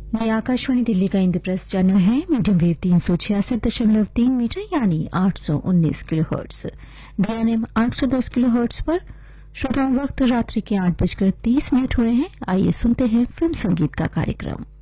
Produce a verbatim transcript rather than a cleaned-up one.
ये आकाशवाणी दिल्ली का इंद्रप्रस्थ चैनल है। मीडियम वेव तीन सौ छियासठ दशमलव तीन मीटर यानी आठ सौ उन्नीस किलो हर्ट्ज, डीएनएम आठ सौ दस किलो हर्ट्ज पर। श्रोताओं, वक्त रात्रि के आठ बजकर तीस मिनट हुए हैं। आइए सुनते हैं फिल्म संगीत का कार्यक्रम।